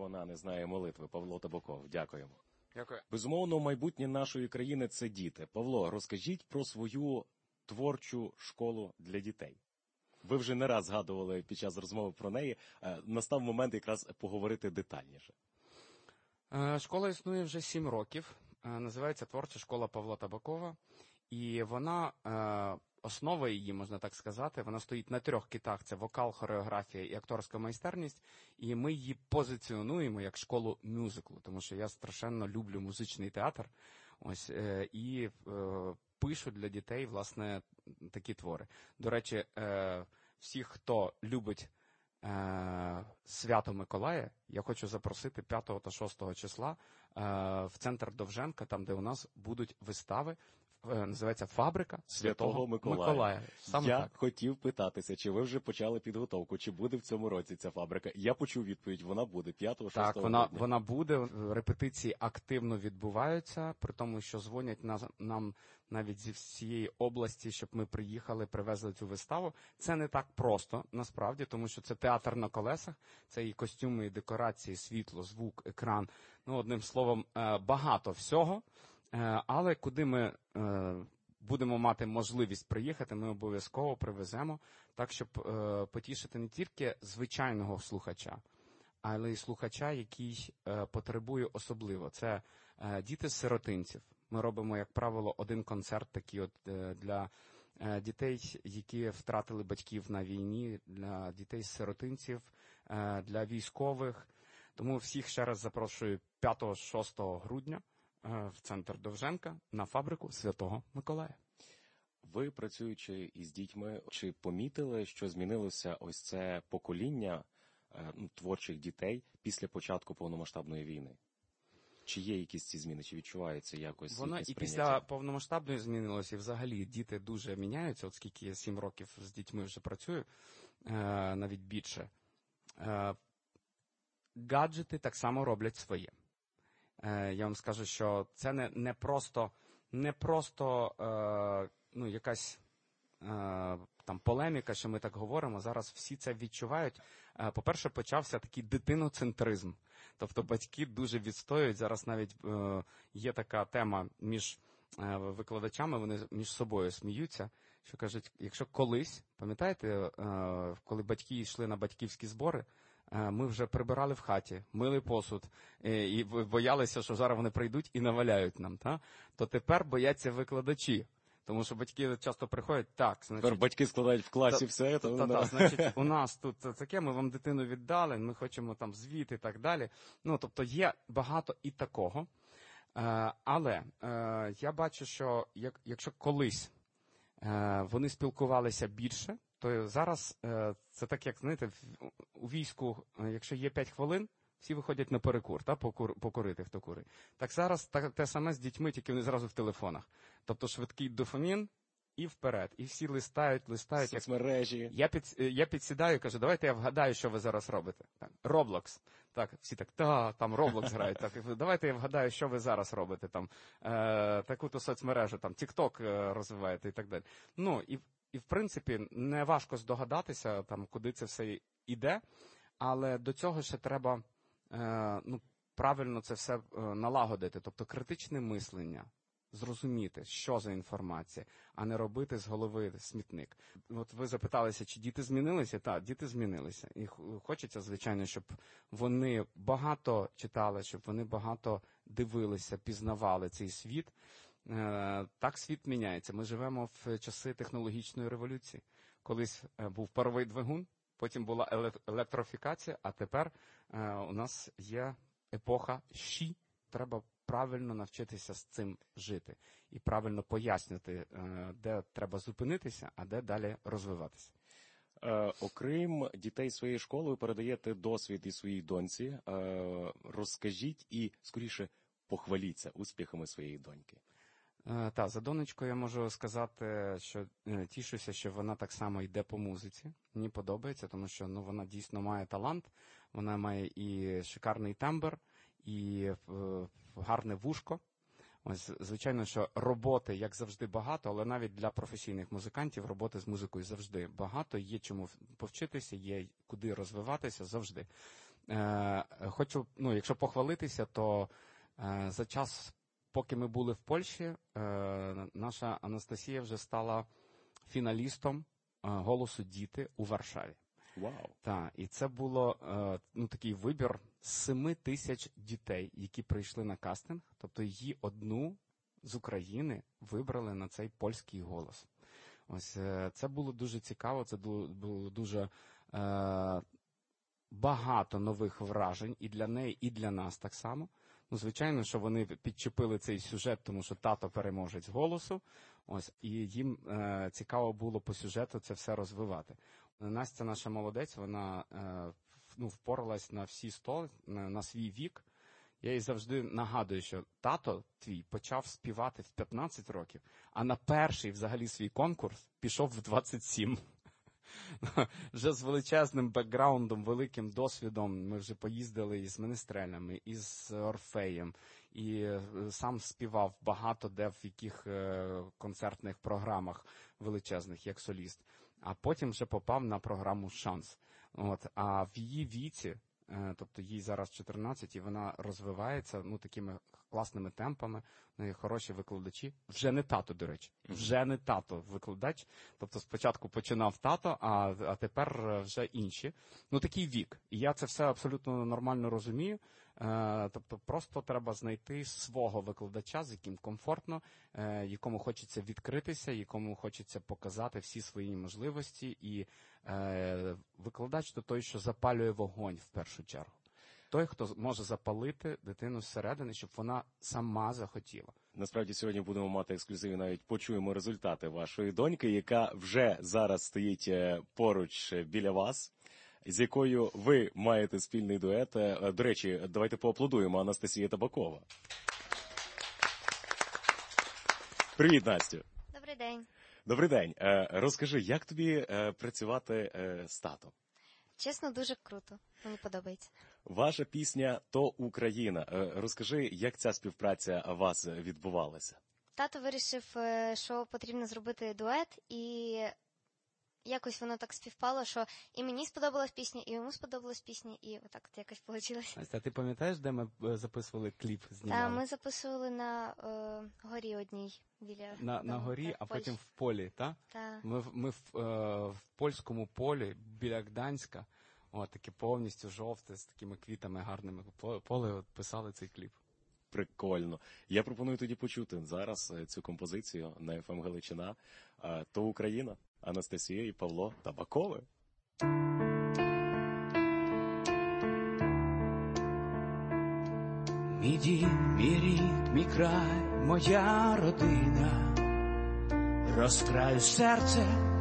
вона не знає молитви. Павло Табаков, дякуємо. Дякую. Безумовно, майбутнє нашої країни – це діти. Павло, розкажіть про свою творчу школу для дітей. Ви вже не раз згадували під час розмови про неї. Настав момент якраз поговорити детальніше. Школа існує вже 7 років. Називається «Творча школа Павла Табакова». І вона, основа її, можна так сказати, вона стоїть на 3 китах. Це вокал, хореографія і акторська майстерність. І ми її позиціонуємо як школу мюзиклу, тому що я страшенно люблю музичний театр. Ось, і пишу для дітей, власне, такі твори. До речі, всіх, хто любить Свято Миколая, я хочу запросити 5 та 6 числа в центр Довженка, там, де у нас будуть вистави, називається «Фабрика Святого Миколая». Саме Я так. хотів питатися, чи ви вже почали підготовку, чи буде в цьому році ця фабрика. Я почув відповідь, вона буде 5-6 Так, грудня. вона буде. Репетиції активно відбуваються, при тому, що дзвонять нам навіть зі всієї області, щоб ми приїхали, привезли цю виставу. Це не так просто, насправді, тому що це театр на колесах, це і костюми, і декорації, світло, звук, екран. Одним словом, багато всього. Але куди ми будемо мати можливість приїхати, ми обов'язково привеземо, так, щоб потішити не тільки звичайного слухача, але й слухача, який потребує особливо. Це діти з сиротинців. Ми робимо, як правило, один концерт такий от для дітей, які втратили батьків на війні, для дітей з сиротинців, для військових. Тому всіх ще раз запрошую 5-6 грудня в центр Довженка на фабрику Святого Миколая. Ви, працюючи із дітьми, чи помітили, що змінилося ось це покоління творчих дітей після початку повномасштабної війни? Чи є якісь ці зміни, чи відчуваються якось? Воно і після повномасштабної змінилося, і взагалі діти дуже міняються, оскільки я 7 років з дітьми вже працюю, навіть більше. Гаджети так само роблять своє. Я вам скажу, що це не просто якась там полеміка, що ми так говоримо. Зараз всі це відчувають. По-перше, почався такий дитиноцентризм. Тобто батьки дуже відстоюють. Зараз навіть є така тема між викладачами, вони між собою сміються, що кажуть, якщо колись, пам'ятаєте, коли батьки йшли на батьківські збори, ми вже прибирали в хаті, мили посуд і боялися, що зараз вони прийдуть і наваляють нам, то тепер бояться викладачі. Тому що батьки часто приходять, так, значить... Тепер батьки складають в класі все. Значить, у нас тут таке, ми вам дитину віддали, ми хочемо там звіт і так далі. Тобто є багато і такого. Але я бачу, що якщо колись вони спілкувалися більше, то зараз це так, як, знаєте, у війську, якщо є 5 хвилин, всі виходять на перекур, покурити, хто курить. Так зараз те саме з дітьми, тільки вони зразу в телефонах. Тобто швидкий дофамін і вперед. І всі листають. Соцмережі. Я підсідаю і кажу, давайте я вгадаю, що ви зараз робите. Роблокс. Так, всі так, там Роблокс грають. Так, давайте я вгадаю, що ви зараз робите. Там таку-то соцмережу, там Тік-Ток розвиваєте і так далі. І в принципі, не важко здогадатися, там, куди це все йде, але до цього ще треба правильно це все налагодити. Тобто критичне мислення, зрозуміти, що за інформація, а не робити з голови смітник. От ви запиталися, чи діти змінилися? Так, діти змінилися. І хочеться, звичайно, щоб вони багато читали, щоб вони багато дивилися, пізнавали цей світ. Так світ міняється. Ми живемо в часи технологічної революції. Колись був паровий двигун, потім була електрифікація, а тепер у нас є епоха ЩІ. Треба правильно навчитися з цим жити і правильно пояснити, де треба зупинитися, а де далі розвиватися. Окрім дітей своєї школи, ви передаєте досвід і своїй доньці. Розкажіть і, скоріше, похваліться успіхами своєї доньки. Так, за донечкою я можу сказати, що тішуся, що вона так само йде по музиці. Мені подобається, тому що вона дійсно має талант, вона має і шикарний тембр, і гарне вушко. Ось, звичайно, що роботи, як завжди, багато, але навіть для професійних музикантів роботи з музикою завжди багато, є чому повчитися, є куди розвиватися завжди. Хочу, якщо похвалитися, то за час, поки ми були в Польщі, наша Анастасія вже стала фіналістом «Голосу діти» у Варшаві. Вау. Так, і це було такий вибір з 7 тисяч дітей, які прийшли на кастинг, тобто її одну з України вибрали на цей польський голос. Ось це було дуже цікаво, це було дуже багато нових вражень і для неї, і для нас так само. Звичайно, що вони підчепили цей сюжет, тому що тато переможець голосу, ось, і їм цікаво було по сюжету це все розвивати. Настя наша молодець, вона впоралась на всі 100, на свій вік. Я їй завжди нагадую, що тато твій почав співати в 15 років, а на перший взагалі свій конкурс пішов в 27. Вже з величезним бекграундом, великим досвідом ми вже поїздили із Менестрелями, із Орфеєм, і сам співав багато де в яких концертних програмах величезних, як соліст. А потім вже попав на програму «Шанс». А в її віці, тобто їй зараз 14, і вона розвивається такими класними темпами, в неї хороші викладачі. Вже не тато, до речі, вже не тато викладач. Тобто спочатку починав тато, а тепер вже інші. Такий вік. І я це все абсолютно нормально розумію. Тобто просто треба знайти свого викладача, з яким комфортно, якому хочеться відкритися, якому хочеться показати всі свої можливості. І викладач – то той, що запалює вогонь в першу чергу. Той, хто може запалити дитину зсередини, щоб вона сама захотіла. Насправді сьогодні будемо мати ексклюзив, і навіть почуємо результати вашої доньки, яка вже зараз стоїть поруч біля вас, з якою ви маєте спільний дует. До речі, давайте поаплодуємо Анастасія Табакова. Привіт, Настю. Добрий день. Добрий день. Розкажи, як тобі працювати з татом? Чесно, дуже круто. Мені подобається. Ваша пісня «То Україна». Розкажи, як ця співпраця у вас відбувалася? Тато вирішив, що потрібно зробити дует, і якось воно так співпало, що і мені сподобалась пісня, і йому сподобалась пісня, і отак от якось вийшло. Настя, ти пам'ятаєш, де ми записували кліп, знімали? Ми записували на горі одній. На горі, а потім в полі, так? Так. Ми в польському полі біля Гданська, таке повністю жовте, з такими квітами гарними поле, писали цей кліп. Прикольно. Я пропоную тоді почути зараз цю композицію на FM Галичина. «То Україна», Анастасія і Павло Табакови. Мій дім, мій рід, мій край, моя родина. Розкраю серце